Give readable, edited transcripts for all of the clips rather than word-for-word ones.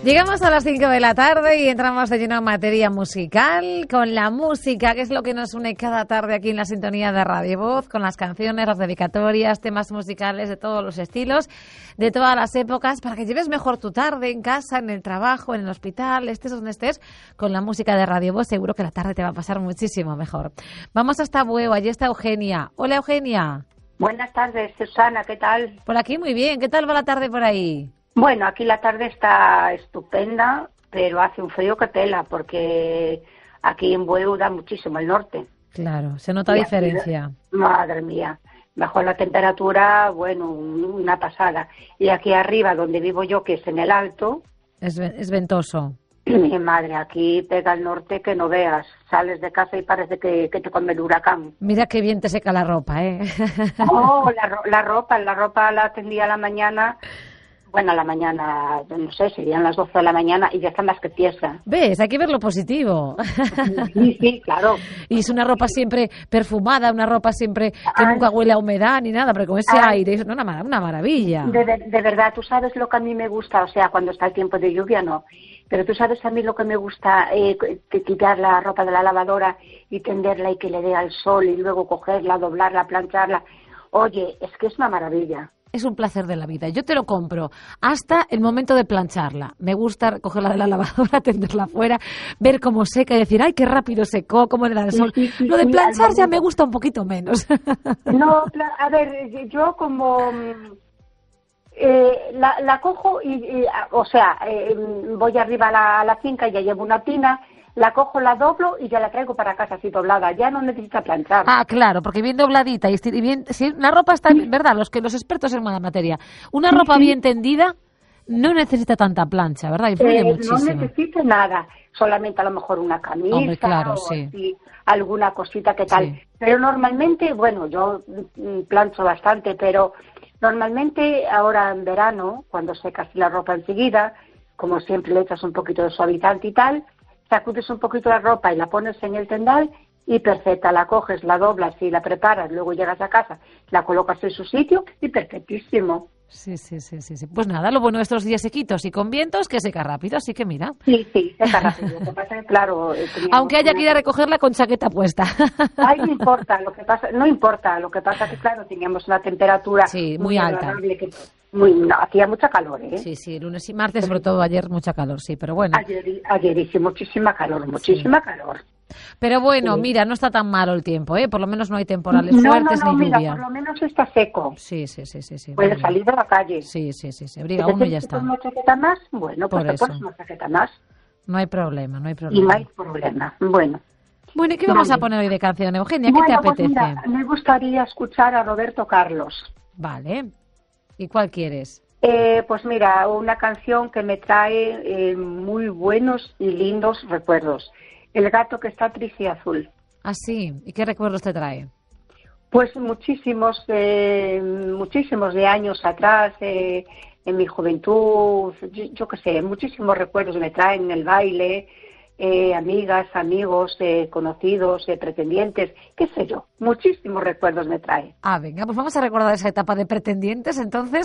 Llegamos a las 5 de la tarde y entramos de lleno en materia musical, con la música, que es lo que nos une cada tarde aquí en la sintonía de Radio Voz, con las canciones, las dedicatorias, temas musicales de todos los estilos, de todas las épocas, para que lleves mejor tu tarde en casa, en el trabajo, en el hospital, estés donde estés, con la música de Radio Voz, seguro que la tarde te va a pasar muchísimo mejor. Vamos hasta Bueu, allí está Eugenia. Hola, Eugenia. Buenas tardes, Susana, ¿qué tal? Por aquí muy bien, ¿qué tal va la tarde por ahí? Bueno, aquí la tarde está estupenda, pero hace un frío que pela, porque aquí en Bueu da muchísimo el norte. Claro, se nota diferencia. Aquí, madre mía, bajó la temperatura, bueno, una pasada. Y aquí arriba, donde vivo yo, que es en el alto... Es ventoso. Mi madre, aquí pega el norte que no veas. Sales de casa y parece que te come el huracán. Mira qué bien te seca la ropa, ¿eh? Oh, la ropa la tendía a la mañana... Bueno, a la mañana, no sé, serían las 12 de la mañana y ya están las que piensan. ¿Ves? Hay que ver lo positivo. Sí, claro. Y es una ropa siempre perfumada, una ropa siempre que nunca huele a humedad ni nada, pero con ese aire es una maravilla. De verdad, tú sabes lo que a mí me gusta, o sea, cuando está el tiempo de lluvia no, pero tú sabes a mí lo que me gusta, quitar la ropa de la lavadora y tenderla y que le dé al sol y luego cogerla, doblarla, plancharla. Oye, es que es una maravilla. Es un placer de la vida. Yo te lo compro hasta el momento de plancharla. Me gusta cogerla de la lavadora, tenderla afuera, ver cómo seca y decir, ¡ay, qué rápido secó! ¿Cómo le da el sol? Sí, lo de planchar ya me gusta un poquito menos. No, a ver, yo como... la cojo y o sea, voy arriba a la finca y ya llevo una tina... La cojo, la doblo y ya la traigo para casa así doblada. Ya no necesita planchar. Ah, claro, porque bien dobladita y bien, si una ropa está, ¿verdad? Los expertos en la materia, una ropa bien tendida no necesita tanta plancha, ¿verdad? Influye muchísimo. No necesita nada, solamente a lo mejor una camisa. Hombre, claro, o sí. Así, alguna cosita que tal. Sí. Pero normalmente, bueno, yo plancho bastante, pero normalmente ahora en verano, cuando secas la ropa enseguida, como siempre le echas un poquito de suavizante y tal, sacudes un poquito la ropa y la pones en el tendal y perfecta, la coges, la doblas y la preparas, luego llegas a casa, la colocas en su sitio y perfectísimo. Sí. Pues nada, lo bueno de estos días sequitos y con vientos que seca rápido, así que mira. Sí, seca rápido. Lo que pasa es, claro... Aunque haya que ir a recogerla con chaqueta puesta. Ay, no importa, lo que pasa es que, claro, teníamos una temperatura... Sí, muy alta. Hacía mucha calor, ¿eh? Sí, lunes y martes, sobre todo ayer, mucha calor, sí, pero bueno. Ayer hice muchísima calor. Pero bueno, mira, no está tan malo el tiempo, ¿eh? Por lo menos no hay temporales fuertes ni lluvia. Mira, por lo menos está seco. Sí. Puedes salir de la calle. Sí, abriga uno y ya está. ¿Te pones una chaqueta más? Bueno, pues te pones una chaqueta más. No hay problema. Y no hay problema, bueno. Bueno, ¿y qué vamos a poner hoy de canción, Eugenia? ¿Qué te apetece? Pues mira, me gustaría escuchar a Roberto Carlos. Vale. ¿Y cuál quieres? Pues mira, una canción que me trae muy buenos y lindos recuerdos. El gato que está triste y azul. Ah, sí. ¿Y qué recuerdos te trae? Pues muchísimos de años atrás, en mi juventud, yo qué sé, muchísimos recuerdos me traen el baile, amigas, amigos, conocidos, pretendientes, qué sé yo, muchísimos recuerdos me trae. Ah, venga, pues vamos a recordar esa etapa de pretendientes, entonces.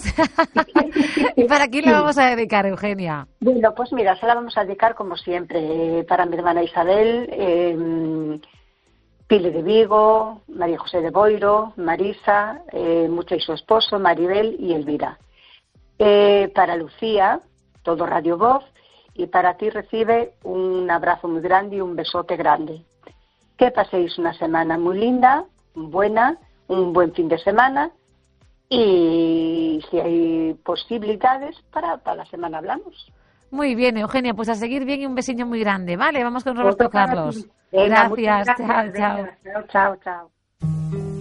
¿Y para quién la vamos a dedicar, Eugenia? Bueno, pues mira, se la vamos a dedicar como siempre, para mi hermana Isabel, Pili de Vigo, María José de Boiro, Marisa, Mucha y su esposo, Maribel y Elvira. Para Lucía, todo Radio Voz. Y para ti recibe un abrazo muy grande y un besote grande. Que paséis una semana muy linda, buena, un buen fin de semana y si hay posibilidades, para la semana hablamos. Muy bien, Eugenia, pues a seguir bien y un besiño muy grande, ¿vale? Vamos con Roberto Carlos. Venga, gracias. Chao.